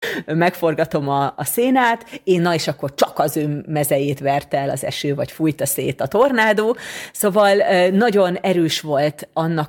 megforgatom a szénát, és akkor csak az ő mezejét verte el az eső, vagy fújta szét a tornádó. Szóval nagyon erős volt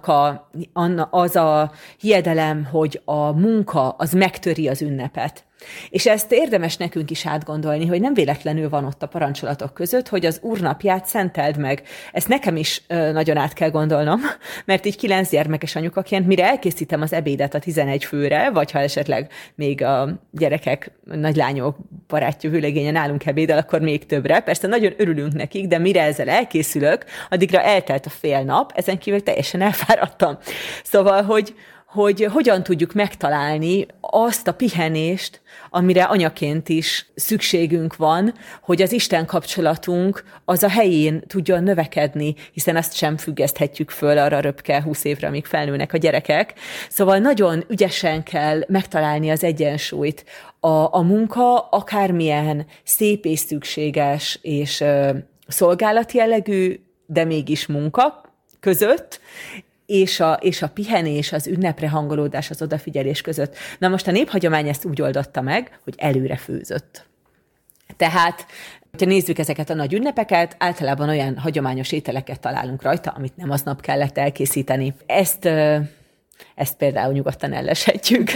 az a hiedelem, hogy a munka az megtöri az ünnepet. És ezt érdemes nekünk is átgondolni, hogy nem véletlenül van ott a parancsolatok között, hogy az Úr napját szenteld meg. Ezt nekem is nagyon át kell gondolnom, mert így 9 gyermekes anyukaként, mire elkészítem az ebédet a 11 főre, vagy ha esetleg még a gyerekek, nagylányok barátja vőlegénye nálunk ebédel, akkor még többre. Persze nagyon örülünk nekik, de mire ezzel elkészülök, addigra eltelt a fél nap, ezen kívül teljesen elfáradtam. Szóval, hogy hogyan tudjuk megtalálni azt a pihenést, amire anyaként is szükségünk van, hogy az Isten kapcsolatunk az a helyén tudjon növekedni, hiszen ezt sem függeszthetjük föl arra röpke 20 évre, amíg felnőnek a gyerekek. Szóval nagyon ügyesen kell megtalálni az egyensúlyt. A munka akármilyen szép és szükséges és szolgálati jellegű, de mégis munka között, és a pihenés, az ünnepre hangolódás, az odafigyelés között. Na most a néphagyomány ezt úgy oldotta meg, hogy előre főzött. Tehát, ha nézzük ezeket a nagy ünnepeket, általában olyan hagyományos ételeket találunk rajta, amit nem aznap kellett elkészíteni. Ezt például nyugodtan elleshetjük.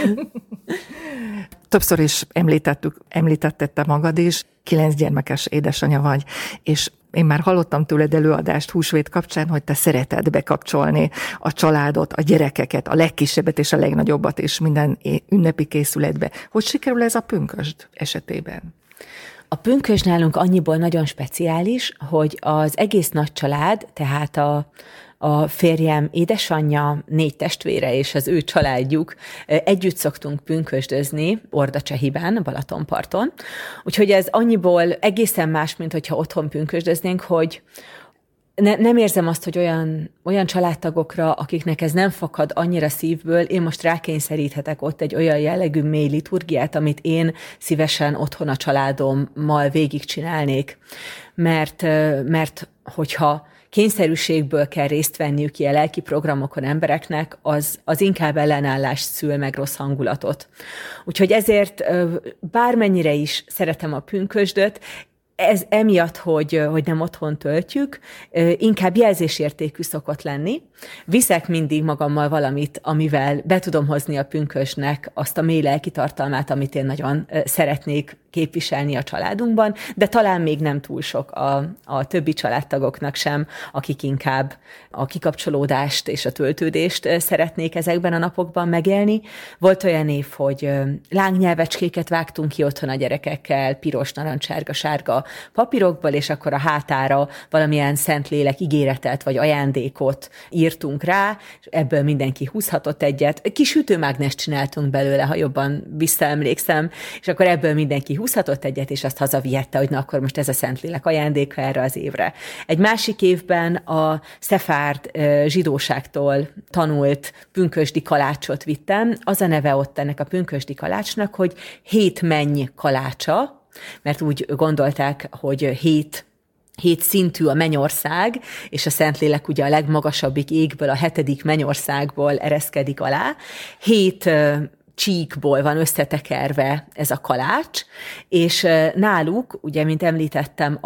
Többször is említetted te magad is, 9 gyermekes édesanyja vagy, és én már hallottam tőled előadást húsvét kapcsán, hogy te szereted bekapcsolni a családot, a gyerekeket, a legkisebbet és a legnagyobbat is minden ünnepi készületbe. Hogy sikerül ez a pünkösd esetében? A pünkösd nálunk annyiból nagyon speciális, hogy az egész nagy család, tehát a férjem édesanyja, 4 testvére és az ő családjuk együtt szoktunk pünkösdözni Ordacsehiben, Balatonparton. Úgyhogy ez annyiból egészen más, mint hogyha otthon pünkösdöznénk, hogy nem érzem azt, hogy olyan családtagokra, akiknek ez nem fakad annyira szívből, én most rákényszeríthetek ott egy olyan jellegű mély liturgiát, amit én szívesen otthon a családommal végigcsinálnék. Mert hogyha kényszerűségből kell részt venniük ilyen lelki programokon embereknek, az inkább ellenállást szül meg, rossz hangulatot. Úgyhogy ezért bármennyire is szeretem a pünkösdöt, ez emiatt, hogy nem otthon töltjük, inkább jelzésértékű szokott lenni. Viszek mindig magammal valamit, amivel be tudom hozni a pünkösdnek azt a mély lelki tartalmát, amit én nagyon szeretnék képviselni a családunkban, de talán még nem túl sok a többi családtagoknak sem, akik inkább a kikapcsolódást és a töltődést szeretnék ezekben a napokban megélni. Volt olyan év, hogy lángnyelvecskéket vágtunk ki otthon a gyerekekkel, piros, narancsárga, sárga papírokból, és akkor a hátára valamilyen Szentlélek ígéretet vagy ajándékot írtunk rá, és ebből mindenki húzhatott egyet. Kis ütőmágnest csináltunk belőle, ha jobban visszaemlékszem, és akkor ebből mindenki húzhatott egyet, és azt hazavihette, hogy na akkor most ez a Szentlélek ajándéka erre az évre. Egy másik évben a szefárd zsidóságtól tanult pünkösdi kalácsot vittem. Az a neve ott ennek a pünkösdi kalácsnak, hogy 7 menny kalácsa, mert úgy gondolták, hogy 7 szintű a mennyország, és a Szentlélek ugye a legmagasabbik égből, a 7. mennyországból ereszkedik alá. 7 csíkból van összetekerve ez a kalács, és náluk, ugye, mint említettem,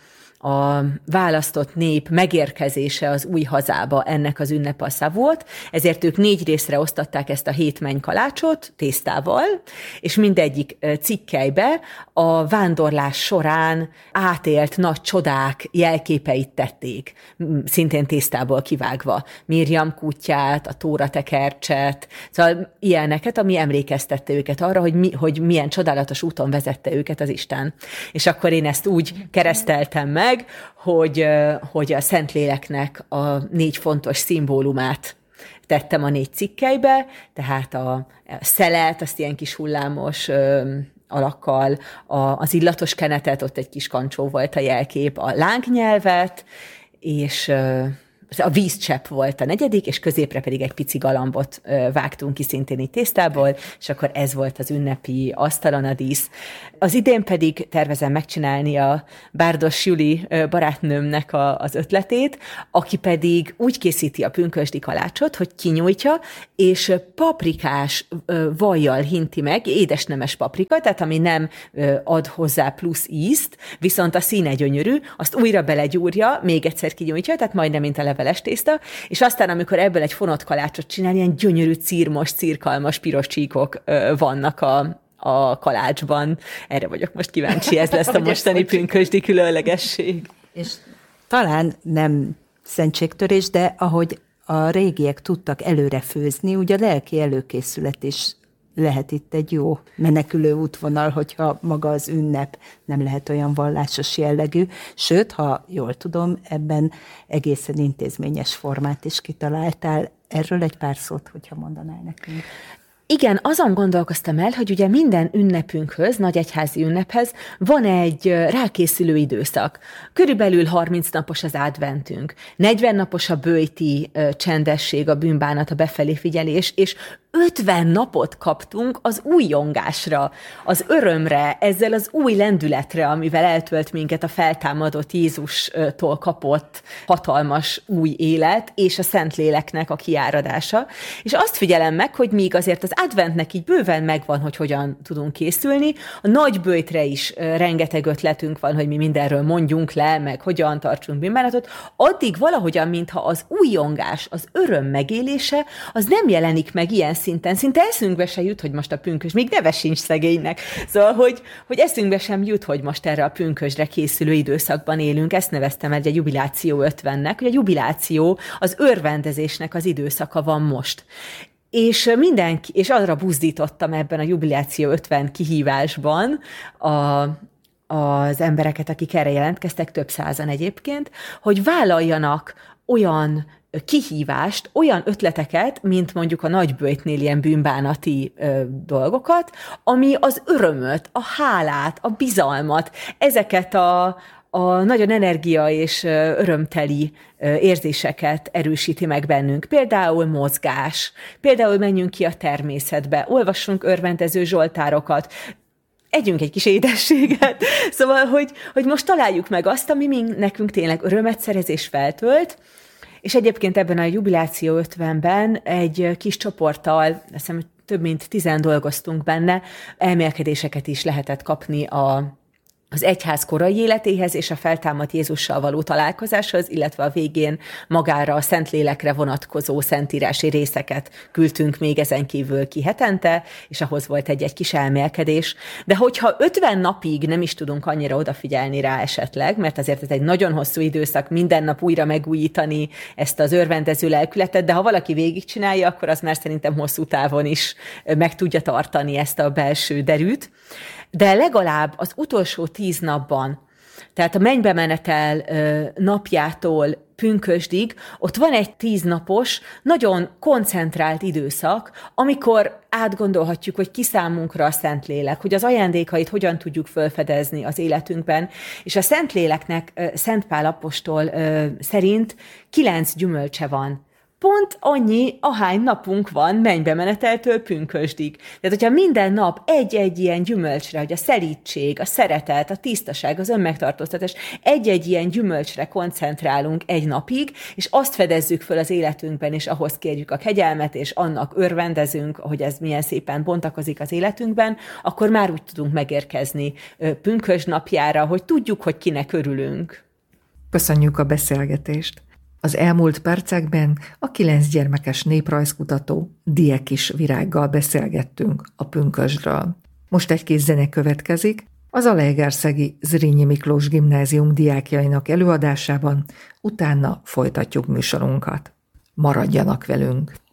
a választott nép megérkezése az új hazába ennek az ünnepaszá volt, ezért ők 4 részre osztatták ezt a 7 menny kalácsot tésztával, és mindegyik cikkelybe a vándorlás során átélt nagy csodák jelképeit tették, szintén tésztából kivágva. Mirjam kutyát, a Tóra tekercset, szóval ilyeneket, ami emlékeztette őket arra, hogy milyen csodálatos úton vezette őket az Isten. És akkor én ezt úgy kereszteltem meg, hogy a Szentléleknek a 4 fontos szimbólumát tettem a 4 cikkelybe, tehát a szelet, azt ilyen kis hullámos alakkal, az illatos kenetet, ott egy kis kancsó volt a jelkép, a lángnyelvet, és a vízcsepp volt a negyedik, és középre pedig egy pici galambot vágtunk ki szintén így tésztából, és akkor ez volt az ünnepi asztalon a dísz. Az idén pedig tervezem megcsinálni a Bárdos Juli barátnőmnek az ötletét, aki pedig úgy készíti a pünkösdi kalácsot, hogy kinyújtja, és paprikás vajjal hinti meg, édesnemes paprika, tehát ami nem ad hozzá plusz ízt, viszont a színe gyönyörű, azt újra belegyúrja, még egyszer kinyújtja, tehát majdnem mint a leveles tészta, és aztán, amikor ebből egy fonott kalácsot csinál, ilyen gyönyörű círmos, cirkalmas, piros csíkok vannak a kalácsban. Erre vagyok most kíváncsi, ez lesz a mostani pünkösdi különlegesség. És talán nem szentségtörés, de ahogy a régiek tudtak előre főzni, ugye a lelki előkészület is lehet itt egy jó menekülő útvonal, hogyha maga az ünnep nem lehet olyan vallásos jellegű. Sőt, ha jól tudom, ebben egészen intézményes formát is kitaláltál. Erről egy pár szót, hogyha mondanál nekünk. Igen, azon gondolkoztam el, hogy ugye minden ünnepünkhöz, nagy egyházi ünnephez van egy rákészülő időszak. Körülbelül 30 napos az adventünk, 40 napos a böjti csendesség, a bűnbánat, a befelé figyelés, és 50 napot kaptunk az újongásra, az örömre, ezzel az új lendületre, amivel eltölt minket a feltámadott Jézustól kapott hatalmas új élet, és a Szentléleknek a kiáradása. És azt figyelem meg, hogy míg azért az adventnek így bőven megvan, hogy hogyan tudunk készülni, a nagy böjtre is rengeteg ötletünk van, hogy mi mindenről mondjunk le, meg hogyan tartsunk bűnbánatot, addig valahogyan, mintha az újongás, az öröm megélése, az nem jelenik meg ilyen szinten. Szinte eszünkbe se jut, hogy most a pünkösd, még neve sincs szegénynek. Szóval, hogy eszünkbe sem jut, hogy most erre a pünkösdre készülő időszakban élünk. Ezt neveztem egy jubiláció 50-nek, hogy a jubiláció az örvendezésnek az időszaka van most. És arra buzdítottam ebben a jubiláció 50 kihívásban az embereket, akik erre jelentkeztek, több százan egyébként, hogy vállaljanak olyan kihívást, olyan ötleteket, mint mondjuk a nagyböjtnél ilyen bűnbánati dolgokat, ami az örömöt, a hálát, a bizalmat, ezeket a nagyon energia és örömteli érzéseket erősíti meg bennünk. Például mozgás, például menjünk ki a természetbe, olvassunk örvendező zsoltárokat, együnk egy kis édességet. Szóval, hogy most találjuk meg azt, ami nekünk tényleg örömet szerez és feltölt, és egyébként ebben a jubiláció 50-ben egy kis csoporttal, azt hiszem, több mint 10 dolgoztunk benne, elmélkedéseket is lehetett kapni az egyház korai életéhez és a feltámadt Jézussal való találkozáshoz, illetve a végén magára a Szentlélekre vonatkozó szentírási részeket küldtünk még ezen kívül ki hetente, és ahhoz volt egy kis elmélkedés. De hogyha 50 napig nem is tudunk annyira odafigyelni rá esetleg, mert azért ez egy nagyon hosszú időszak, minden nap újra megújítani ezt az örvendező lelkületet, de ha valaki végigcsinálja, akkor az már szerintem hosszú távon is meg tudja tartani ezt a belső derűt. De legalább az utolsó 10 napban, tehát a mennybemenetel napjától pünkösdig, ott van egy 10 napos, nagyon koncentrált időszak, amikor átgondolhatjuk, hogy ki számunkra a Szentlélek, hogy az ajándékait hogyan tudjuk felfedezni az életünkben, és a Szentléleknek Szent Pál apostol szerint 9 gyümölcse van. Pont annyi, ahány napunk van mennybemeneteltől pünkösdig. Tehát, hogyha minden nap egy-egy ilyen gyümölcsre, hogy a szelídség, a szeretet, a tisztaság, az önmegtartóztatás, egy-egy ilyen gyümölcsre koncentrálunk egy napig, és azt fedezzük föl az életünkben, és ahhoz kérjük a kegyelmet, és annak örvendezünk, hogy ez milyen szépen bontakozik az életünkben, akkor már úgy tudunk megérkezni pünkösd napjára, hogy tudjuk, hogy kinek örülünk. Köszönjük a beszélgetést! Az elmúlt percekben a 9 gyermekes néprajzkutató Diekis Virággal beszélgettünk a pünkösdről. Most egy kis zene következik, az Zalaegerszegi Zrínyi Miklós Gimnázium diákjainak előadásában, utána folytatjuk műsorunkat. Maradjanak velünk!